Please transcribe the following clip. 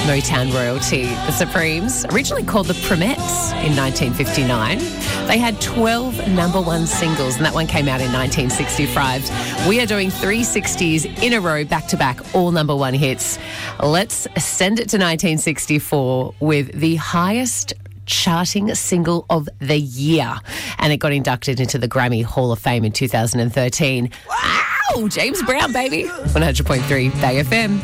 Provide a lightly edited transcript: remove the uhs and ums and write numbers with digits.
Motown royalty, the Supremes, originally called the Primettes in 1959. They had 12 number one singles, and that one came out in 1965. We are doing 360s in a row, back-to-back, all number one hits. Let's send it to 1964 with the highest charting single of the year, and it got inducted into the Grammy Hall of Fame in 2013. Wow! James Brown, baby. 100.3 Bay FM.